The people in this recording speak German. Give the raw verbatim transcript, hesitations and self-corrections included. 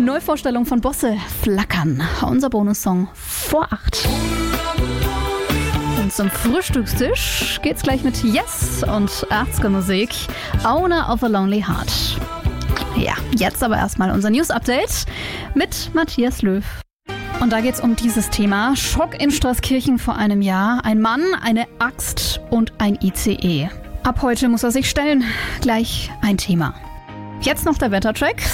Neuvorstellung von Bosse, Flackern. Unser Bonussong vor acht. Und zum Frühstückstisch geht's gleich mit Yes und Arzke Musik. Owner of a Lonely Heart. Ja, jetzt aber erstmal unser News-Update mit Matthias Löw. Und da geht's um dieses Thema. Schock in Straßkirchen vor einem Jahr. Ein Mann, eine Axt und ein I C E. Ab heute muss er sich stellen. Gleich ein Thema. Jetzt noch der Wettercheck.